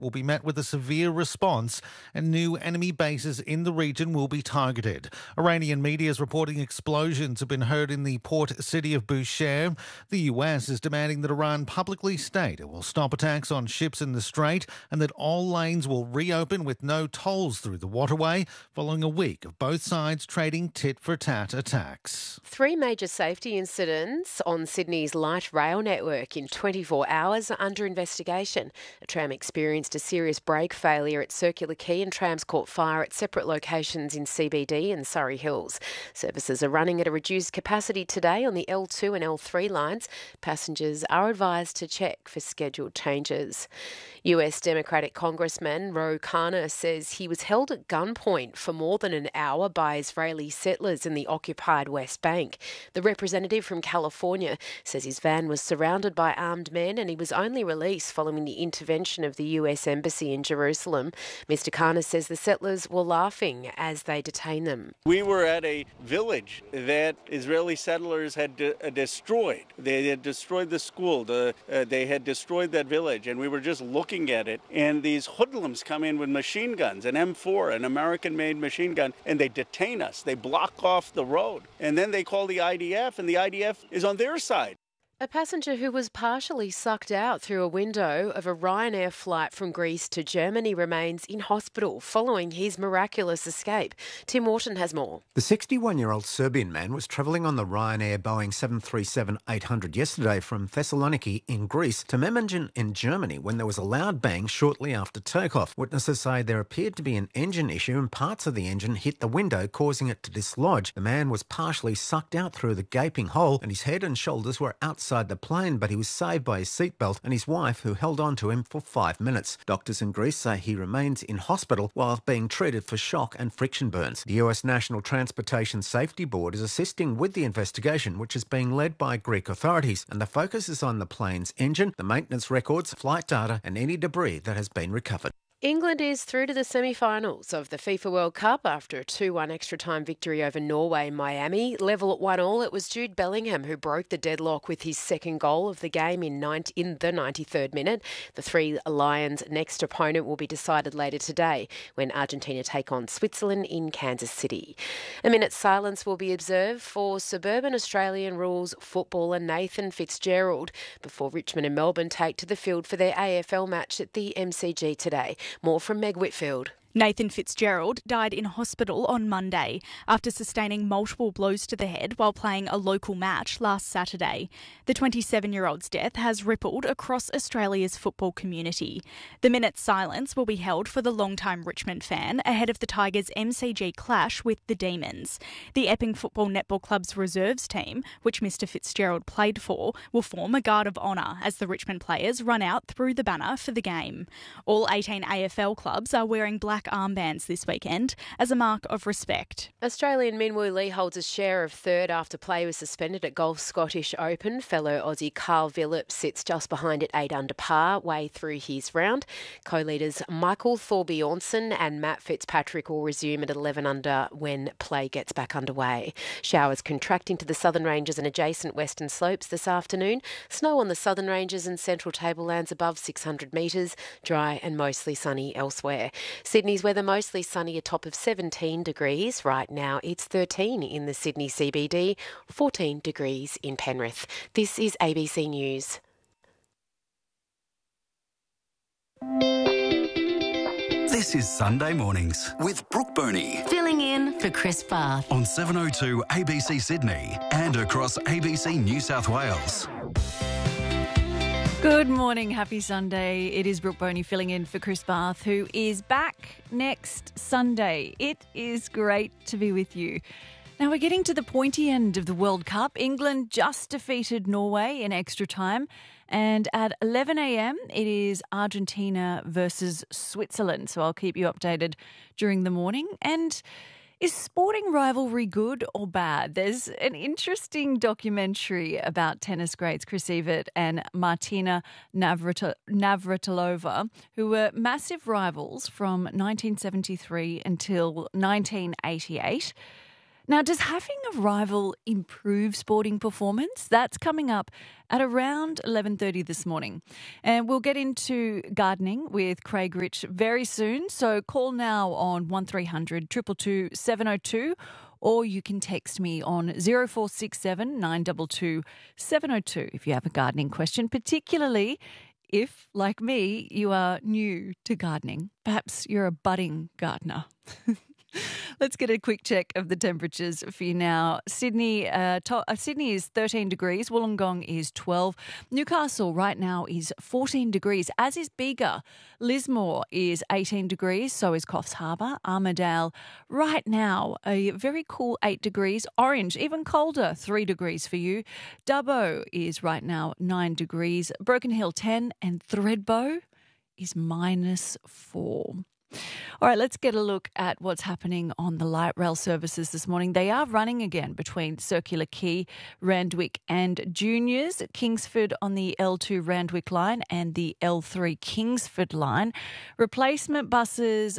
will be met with a severe response and new enemy bases in the region will be targeted. Iranian media is reporting explosions have been heard in the port city of Bushehr. The US is demanding that Iran publicly state it will stop attacks on ships in the Strait and that all lanes will reopen with no tolls through the waterway following a week of both sides trading tit-for-tat attacks. 3 major safety incidents on Sydney's light rail network in 24 hours are under investigation. A tram experienced a serious brake failure at Circular Quay and trams caught fire at separate locations in CBD and Surrey Hills. Services are running at a reduced capacity today on the L2 and L3 lines. Passengers are advised to check for scheduled changes. US Democratic Congressman Ro Khanna says he was held at gunpoint for more than an hour by Israeli settlers in the occupied West Bank. The representative from California says his van was surrounded by armed men and he was only released following the intervention of the US Embassy in Jerusalem. Mr. Khanna says the settlers were laughing as they detained them. We were at a village that Israeli settlers had destroyed. They had destroyed the school. They had destroyed that village, and we were just looking at it, and these hoodlums come in with machine guns, an M4, an American-made machine gun, and they detain us. They block off the road, and then they call the IDF, and the IDF is on their side. A passenger who was partially sucked out through a window of a Ryanair flight from Greece to Germany remains in hospital following his miraculous escape. Tim Wharton has more. The 61-year-old Serbian man was travelling on the Ryanair Boeing 737-800 yesterday from Thessaloniki in Greece to Memmingen in Germany when there was a loud bang shortly after takeoff. Witnesses say there appeared to be an engine issue and parts of the engine hit the window, causing it to dislodge. The man was partially sucked out through the gaping hole and his head and shoulders were outside the plane, but he was saved by his seatbelt and his wife, who held on to him for 5 minutes. Doctors in Greece say he remains in hospital while being treated for shock and friction burns. The US National Transportation Safety Board is assisting with the investigation, which is being led by Greek authorities, and the focus is on the plane's engine, the maintenance records, flight data and any debris that has been recovered. England is through to the semi-finals of the FIFA World Cup after a 2-1 extra-time victory over Norway in Miami. Level at 1-1, it was Jude Bellingham who broke the deadlock with his second goal of the game in the 93rd minute. The Three Lions' next opponent will be decided later today when Argentina take on Switzerland in Kansas City. A minute's silence will be observed for suburban Australian rules footballer Nathan Fitzgerald before Richmond and Melbourne take to the field for their AFL match at the MCG today. More from Meg Whitfield. Nathan Fitzgerald died in hospital on Monday after sustaining multiple blows to the head while playing a local match last Saturday. The 27-year-old's death has rippled across Australia's football community. The minute's silence will be held for the longtime Richmond fan ahead of the Tigers' MCG clash with the Demons. The Epping Football Netball Club's reserves team, which Mr Fitzgerald played for, will form a guard of honour as the Richmond players run out through the banner for the game. All 18 AFL clubs are wearing black armbands this weekend as a mark of respect. Australian Min Woo Lee holds a share of third after play was suspended at Golf Scottish Open. Fellow Aussie Carl Phillips sits just behind at 8 under par, way through his round. Co-leaders Michael Thorbjornsen and Matt Fitzpatrick will resume at 11 under when play gets back underway. Showers contracting to the southern ranges and adjacent western slopes this afternoon. Snow on the southern ranges and central tablelands above 600 metres. Dry and mostly sunny elsewhere. Sydney's weather mostly sunny, a top of 17 degrees. Right now it's 13 in the Sydney CBD, 14 degrees in Penrith. This is ABC News. This is Sunday Mornings with Brooke Boney. Filling in for Chris Barth. On 702 ABC Sydney and across ABC New South Wales. Good morning, happy Sunday. It is Brooke Boney filling in for Chris Barth, who is back next Sunday. It is great to be with you. Now, we're getting to the pointy end of the World Cup. England just defeated Norway in extra time. And at 11 a.m, it is Argentina versus Switzerland. So I'll keep you updated during the morning. And is sporting rivalry good or bad? There's an interesting documentary about tennis greats Chris Evert and Martina Navratilova, who were massive rivals from 1973 until 1988. Now, does having a rival improve sporting performance? That's coming up at around 11:30 this morning. And we'll get into gardening with Craig Rich very soon. So call now on 1300 222 702, or you can text me on 0467 922 702 if you have a gardening question, particularly if, like me, you are new to gardening. Perhaps you're a budding gardener. Let's get a quick check of the temperatures for you now. Sydney is 13 degrees. Wollongong is 12. Newcastle right now is 14 degrees, as is Bega. Lismore is 18 degrees, so is Coffs Harbour. Armidale right now a very cool 8 degrees. Orange, even colder, 3 degrees for you. Dubbo is right now 9 degrees. Broken Hill 10, and Thredbo is -4. All right, let's get a look at what's happening on the light rail services this morning. They are running again between Circular Quay, Randwick and Juniors, Kingsford on the L2 Randwick line and the L3 Kingsford line. Replacement buses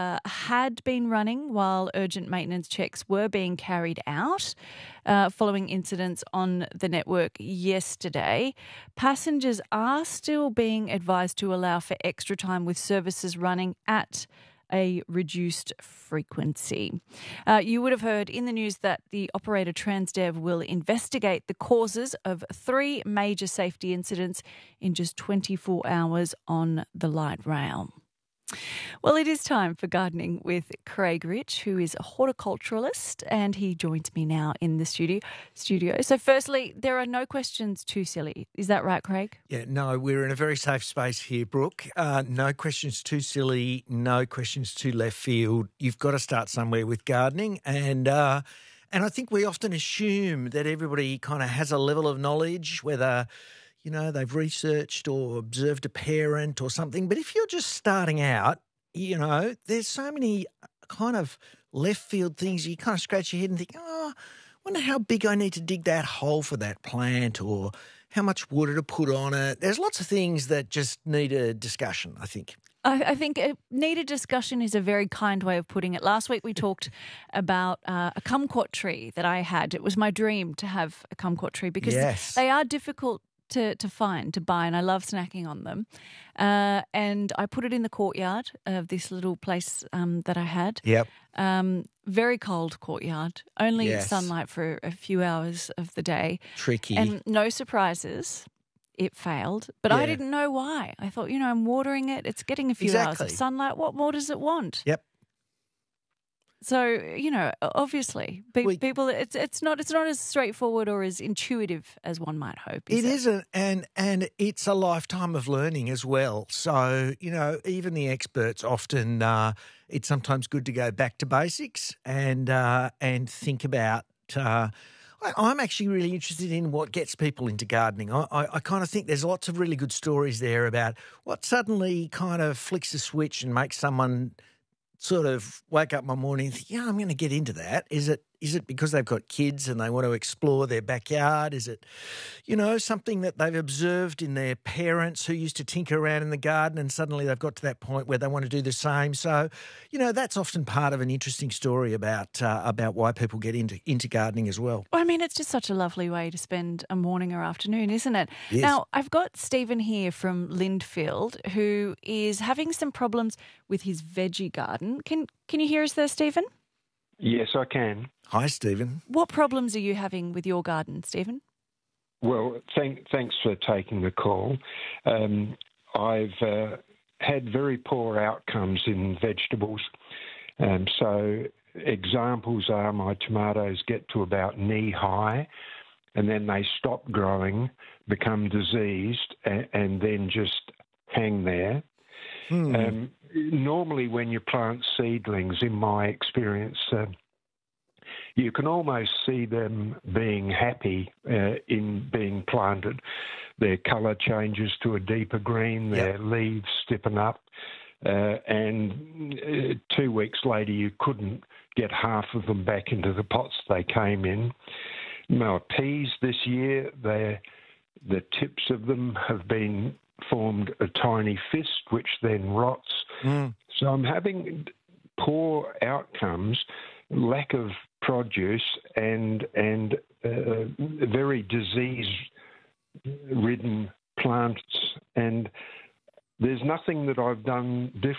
had been running while urgent maintenance checks were being carried out following incidents on the network yesterday. Passengers are still being advised to allow for extra time with services running at a reduced frequency. You would have heard in the news that the operator Transdev will investigate the causes of 3 major safety incidents in just 24 hours on the light rail. Well, it is time for gardening with Craig Rich, who is a horticulturalist, and he joins me now in the studio. So firstly, there are no questions too silly. Is that right, Craig? Yeah, no, we're in a very safe space here, Brooke. No questions too silly, no questions too left field. You've got to start somewhere with gardening, and I think we often assume that everybody kind of has a level of knowledge, whether they've researched or observed a parent or something. But if you're just starting out, there's so many kind of left field things. You kind of scratch your head and think, I wonder how big I need to dig that hole for that plant, or how much water to put on it. There's lots of things that just need a discussion, I think. I think needed discussion is a very kind way of putting it. Last week we talked about a kumquat tree that I had. It was my dream to have a kumquat tree because they are difficult to buy, and I love snacking on them. And I put it in the courtyard of this little place that I had. Yep. Very cold courtyard, only sunlight for a few hours of the day. Tricky. And no surprises. It failed, but I didn't know why. I thought, I'm watering it. It's getting a few hours of sunlight. What more does it want? Yep. So, obviously, people, it's not as straightforward or as intuitive as one might hope. It isn't, and it's a lifetime of learning as well. So, even the experts often, it's sometimes good to go back to basics and think about. I'm actually really interested in what gets people into gardening. I kind of think there's lots of really good stories there about what suddenly kind of flicks a switch and makes someone sort of wake up one morning and think, I'm going to get into that. Is it because they've got kids and they want to explore their backyard? Is it, something that they've observed in their parents who used to tinker around in the garden and suddenly they've got to that point where they want to do the same? So, that's often part of an interesting story about why people get into gardening as well. Well, I mean, it's just such a lovely way to spend a morning or afternoon, isn't it? Yes. Now, I've got Stephen here from Lindfield who is having some problems with his veggie garden. Can you hear us there, Stephen? Yes, I can. Hi, Stephen. What problems are you having with your garden, Stephen? Well, thanks for taking the call. I've had very poor outcomes in vegetables. So examples are my tomatoes get to about knee high and then they stop growing, become diseased, and then just hang there. Normally when you plant seedlings, in my experience, you can almost see them being happy in being planted. Their colour changes to a deeper green, their leaves stiffen up, and 2 weeks later you couldn't get half of them back into the pots they came in. My peas this year, the tips of them have been formed a tiny fist, which then rots. So I'm having poor outcomes, lack of produce and very disease-ridden plants, and there's nothing that I've done different